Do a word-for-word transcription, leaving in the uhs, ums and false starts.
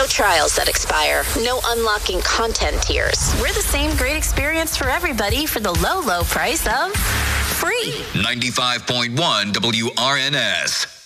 No trials that expire. No unlocking content tiers. We're the same great experience for everybody for the low, low price of free. ninety-five point one W R N S.